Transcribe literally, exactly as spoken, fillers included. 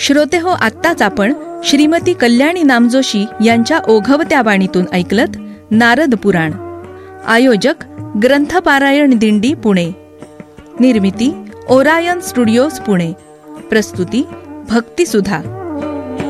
श्रोते हो, आत्ताच आपण श्रीमती कल्याणी नामजोशी यांच्या ओघवत्या वाणीतून ऐकलत नारद पुराण. आयोजक ग्रंथपारायण दिंडी पुणे. निर्मिती ओरायन स्टुडिओज पुणे. प्रस्तुती भक्ती सुधा.